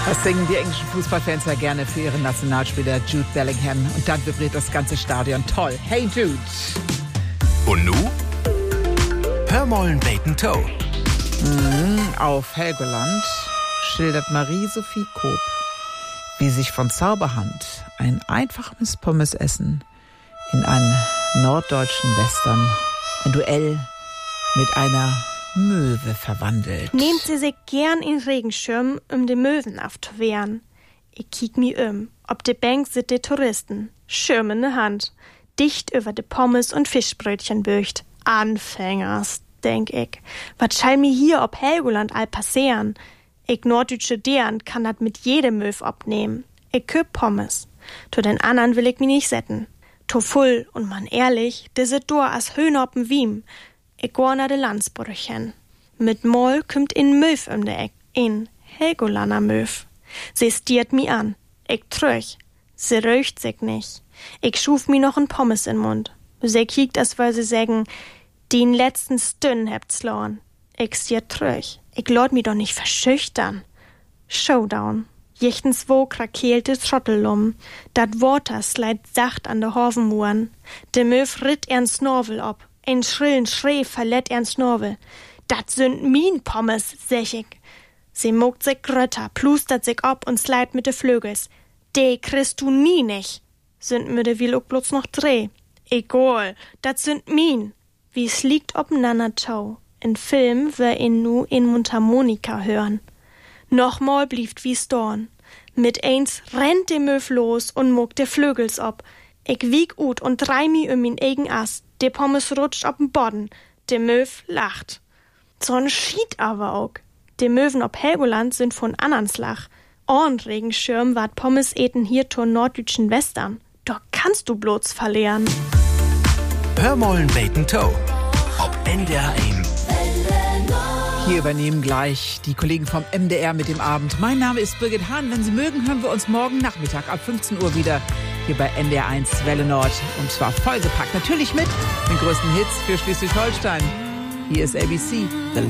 Das singen die englischen Fußballfans ja gerne für ihren Nationalspieler Jude Bellingham. Und dann vibriert das ganze Stadion. Toll. Hey Jude. Und nu? Hör mollen Bacon Toe. Auf Helgoland schildert Marie-Sophie Koop, wie sich von Zauberhand ein einfaches Pommesessen in einen norddeutschen Western, ein Duell mit einer Möwe verwandelt. Nehmt sie sich gern in Regenschirm, de Möwen aufzuwehren. Ich kiek mi ob de Bank sit de Touristen, Schirm in de Hand, dicht über de Pommes und Fischbrötchen böcht. Anfängers, denk ich. Wat schall mi hier ob Helgoland all passieren? Ich norddeutsche Deren kann dat mit jedem Möw abnehmen. Ich köp Pommes. To den andern will ich mi nicht setten. To full und man ehrlich, de sit dur as Höhner op'n Wiem. Ich geh na de Landsbrüchen. Mit Moll kümmt in Möw de Eck, in Helgolander Möw. Sie stiert mi an. Ich tröch. Sie röcht sich nicht. Ich schuf mi noch en Pommes in Mund. Sie kiekt, as weil sie sägen, den letzten Stünn hebt's lorn. Ich stiert tröch. Ich lord mi doch nicht verschüchtern. Showdown. Jichtens wo krakeelte Trottellum. Dat Water sleit sacht an de Horvenmuren. De Möw ritt ern Snorvel ob. Ein schrillen Schrei verletzt ern Snorvel. Dat sind min Pommes, sech ich. Sie mogt sich grötter, plustert sich ob und sleit mit de Flögels. De kriegst du nie nicht. Sind mir de will auch bloß noch dreh. Egal, dat sind min. Wie's liegt obeinander tau. In Film wär in nu in Mundharmonika hören. Nochmal blieft wie's dorn. Mit eins rennt de Möw los und mogt de Flögels ob. Ich wieg ut und drei mi min eigen Ast. De Pommes rutscht op'n Bodden. De Möw lacht. So'n schied aber auch. De Möwen ob Helgoland sind von Annanslach. Und Regenschirm wart Pommes eten hier zur norddeutschen Western. Doch kannst du bloß verlieren. Hör mollen Bacon Toe. Ob NDR 1. Hier übernehmen gleich die Kollegen vom MDR mit dem Abend. Mein Name ist Birgit Hahn. Wenn Sie mögen, hören wir uns morgen Nachmittag ab 15 Uhr wieder hier bei NDR 1 Welle Nord. Und zwar vollgepackt. Natürlich mit den größten Hits für Schleswig-Holstein. Hier ist ABC.